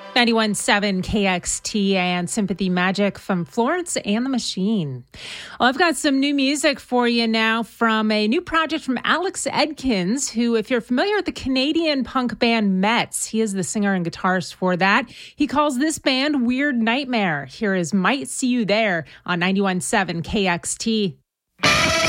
91.7 KXT and Sympathy Magic from Florence and the Machine. Well, I've got some new music for you now from a new project from Alex Edkins, who, if you're familiar with the Canadian punk band Metz, he is the singer and guitarist for that. He calls this band Weird Nightmare. Here is Might See You There on 91.7 KXT.